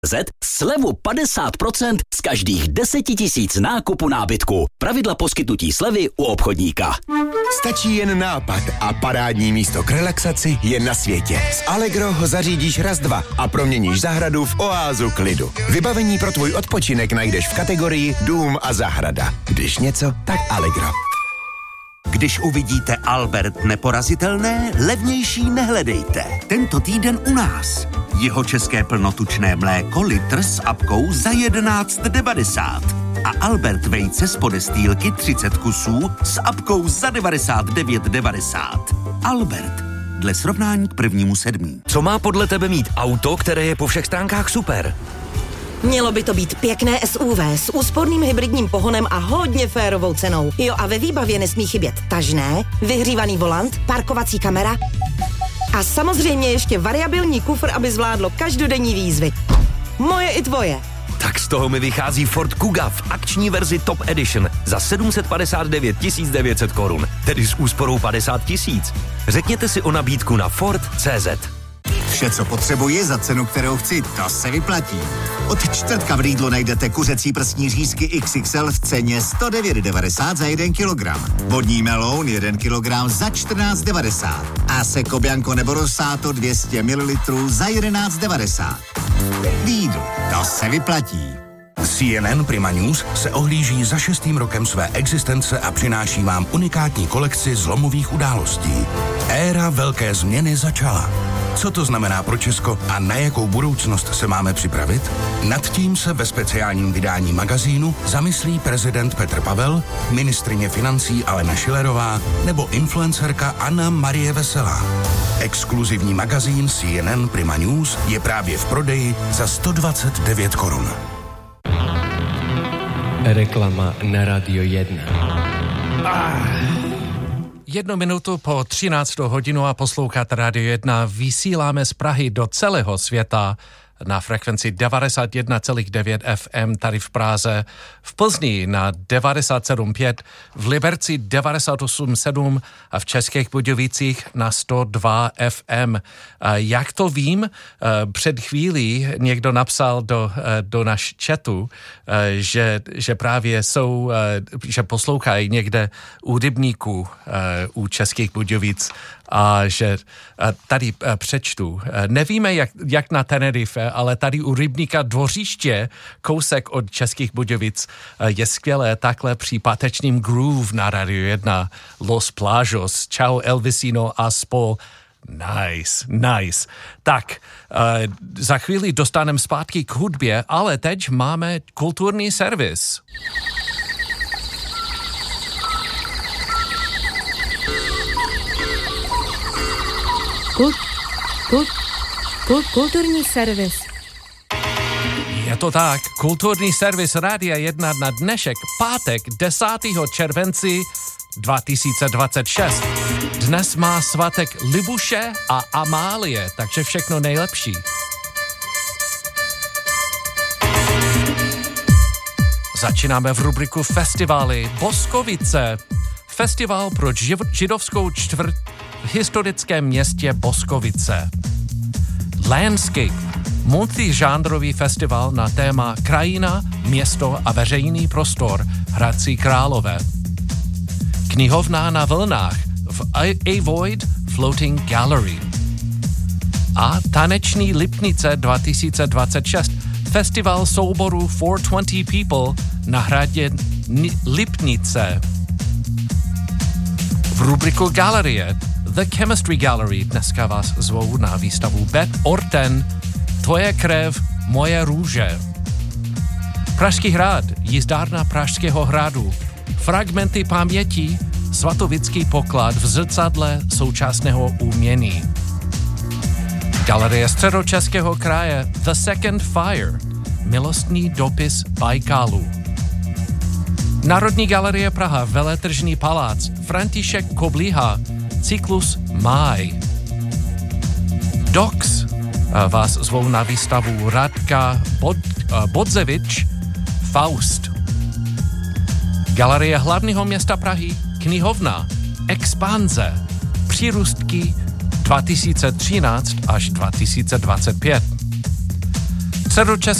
slevu 50% z každých 10 000 nákupu nábytku. Pravidla poskytnutí slevy u obchodníka. Stačí jen nápad a parádní místo k relaxaci je na světě. S Allegro ho zařídíš raz, dva a proměníš zahradu v oázu klidu. Vybavení pro tvůj odpočinek najdeš v kategorii dům a zahrada. Když něco, tak Allegro. Když uvidíte Albert neporazitelné, levnější nehledejte. Tento týden u nás. Jihočeské plnotučné mléko litr s apkou za 11,90. A Albert vejce z podestýlky 30 kusů s apkou za 99,90. Albert. Dle srovnání k 1.7. Co má podle tebe mít auto, které je po všech stránkách super? Mělo by to být pěkné SUV s úsporným hybridním pohonem a hodně férovou cenou. Jo, a ve výbavě nesmí chybět tažné, vyhřívaný volant, parkovací kamera a samozřejmě ještě variabilní kufr, aby zvládlo každodenní výzvy. Moje i tvoje. Tak z toho mi vychází Ford Kuga v akční verzi Top Edition za 759 900 korun, tedy s úsporou 50 000. Řekněte si o nabídku na Ford.cz. Vše, co potřebuji za cenu, kterou chci, to se vyplatí. Od čtvrtka v Lidlu najdete kuřecí prsní řízky XXL v ceně 109,90 za 1 kilogram. Vodní meloun 1 kilogram za 14,90. A Seco Bianco nebo Rosato 200 ml za 11,90. Lidl, to se vyplatí. CNN Prima News se ohlíží za 6. rokem své existence a přináší vám unikátní kolekci zlomových událostí. Éra velké změny začala. Co to znamená pro Česko a na jakou budoucnost se máme připravit? Nad tím se ve speciálním vydání magazínu zamyslí prezident Petr Pavel, ministryně financí Alena Schillerová nebo influencerka Anna Marie Veselá. Exkluzivní magazín CNN Prima News je právě v prodeji za 129 korun. Reklama na Radio 1. 1 minutu po 13. hodinu a posloucháte Radio 1. Vysíláme z Prahy do celého světa na frekvenci 91,9 FM tady v Praze, v Plzni na 97,5, v Liberci 98,7 a v Českých Budějovicích na 102 FM. Jak to vím, před chvílí někdo napsal do naš chatu, že právě že poslouchají někde u rybníků u Českých Budějovic a že tady přečtu. Nevíme, jak na Tenerife, ale tady u rybníka Dvořiště, kousek od Českých Budějovic, je skvělé takhle při pátečním groove na Radio 1. Los Plajos, Čau Elvisino a spol. Nice. Tak, za chvíli dostaneme zpátky k hudbě, ale teď máme kulturní servis. Kulturní servis. Je to tak, kulturní servis Rádia 1 na dnešek, pátek 10. červenci 2026. Dnes má svátek Libuše a Amálie, takže všechno nejlepší. Začínáme v rubriku festivaly. Boskovice. Festival pro židovskou čtvrt v historickém městě Boskovice. Landscape. Multižánrový festival na téma krajina, město a veřejný prostor Hradci Králové. Knihovna na vlnách v Avoid Floating Gallery. A Taneční Lipnice 2026. Festival souboru 420 People na hradě Lipnice. V rubriku Galerie The Chemistry Gallery dneska vás zvou na výstavu Bet Orten Tvoje krev, moje růže. Pražský hrad, jízdárna Pražského hradu, fragmenty paměti, svatovický poklad v zrcadle současného umění. Galerie Středočeského kraje The Second Fire, milostný dopis Bajkálu. Národní galerie Praha, Veletržní palác, František Kobliha, cyklus Máj. Docs vás zvou na výstavu Radka Bodzevič Faust. Galerie hlavního města Prahy, knihovna, Expanze, přírůstky 2013 až 2025. Středočeský